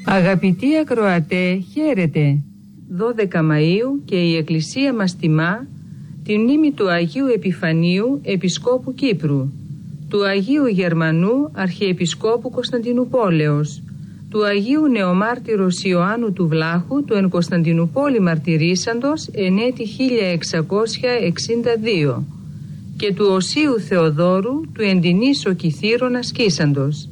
Αγαπητοί ακροατέ, χαίρετε. 12 Μαΐου και η Εκκλησία μας τιμά τη μνήμη του Αγίου Επιφανίου, Επισκόπου Κύπρου, του Αγίου Γερμανού, Αρχιεπισκόπου Κωνσταντινουπόλεως, του Αγίου Νεομάρτυρος Ιωάννου του Βλάχου, του εν Κωνσταντινουπόλη μαρτυρήσαντος εν έτη 1662, και του Οσίου Θεοδόρου, του εν την Ίσο Κιθήρων ασκήσαντος.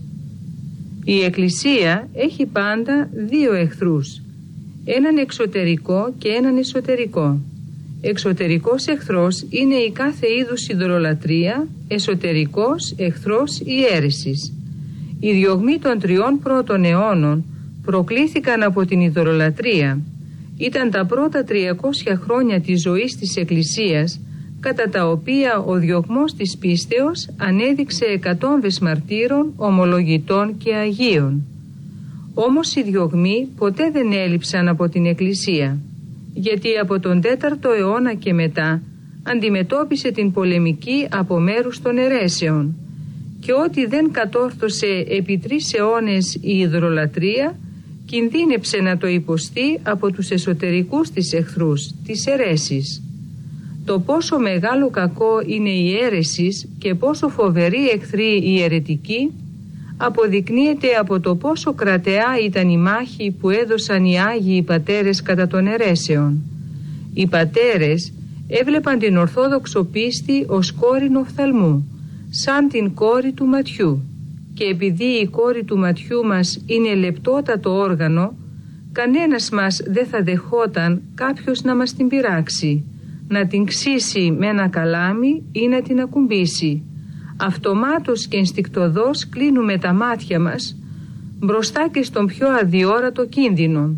Η Εκκλησία έχει πάντα δύο εχθρούς, έναν εξωτερικό και έναν εσωτερικό. Εξωτερικός εχθρός είναι η κάθε είδους ιδωλολατρία, εσωτερικός εχθρός η αίρεσης. Οι διωγμοί των 3 πρώτων αιώνων προκλήθηκαν από την ιδωλολατρία. Ήταν τα πρώτα 300 χρόνια της ζωής της Εκκλησίας, κατά τα οποία ο διωγμός της πίστεως ανέδειξε εκατόμβες μαρτύρων, ομολογητών και αγίων. Όμως οι διωγμοί ποτέ δεν έλειψαν από την Εκκλησία, γιατί από τον 4ο αιώνα και μετά αντιμετώπισε την πολεμική από μέρους των αιρέσεων, και ό,τι δεν κατόρθωσε επί 3 αιώνες η ιδωλολατρία, κινδύνεψε να το υποστεί από τους εσωτερικούς της εχθρούς, τις αιρέσεις. Το πόσο μεγάλο κακό είναι η αίρεσης και πόσο φοβερή εχθρή η αιρετική αποδεικνύεται από το πόσο κρατεά ήταν η μάχη που έδωσαν οι Άγιοι Πατέρες κατά των αιρέσεων. Οι πατέρες έβλεπαν την Ορθόδοξο πίστη ως κόρην οφθαλμού, σαν την κόρη του ματιού, και επειδή η κόρη του ματιού μας είναι λεπτότατο όργανο, κανένας μας δεν θα δεχόταν κάποιος να μας την πειράξει, να την ξύσει με ένα καλάμι ή να την ακουμπήσει. Αυτομάτως και ενστικτωδώς κλείνουμε τα μάτια μας μπροστά και στον πιο αδιόρατο κίνδυνο.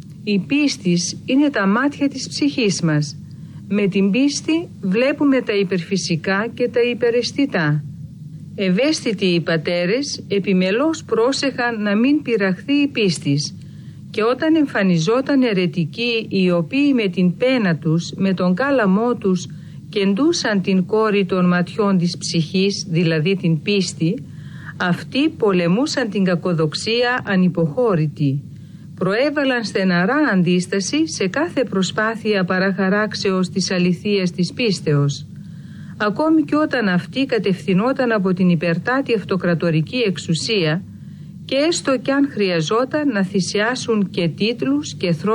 Η πίστης είναι τα μάτια της ψυχής μας. Με την πίστη βλέπουμε τα υπερφυσικά και τα υπεραισθητά. Ευαίσθητοι οι πατέρες επιμελώς πρόσεχαν να μην πειραχθεί η πίστης, και όταν εμφανιζόταν αιρετικοί οι οποίοι με την πένα τους, με τον κάλαμό τους κεντούσαν την κόρη των ματιών της ψυχής, δηλαδή την πίστη, αυτοί πολεμούσαν την κακοδοξία ανυποχώρητη. Προέβαλαν στεναρά αντίσταση σε κάθε προσπάθεια παραχαράξεως της αληθείας της πίστεως. Ακόμη και όταν αυτή κατευθυνόταν από την υπερτάτη αυτοκρατορική εξουσία, και έστω κι αν χρειαζόταν να θυσιάσουν και τίτλους και θρόνους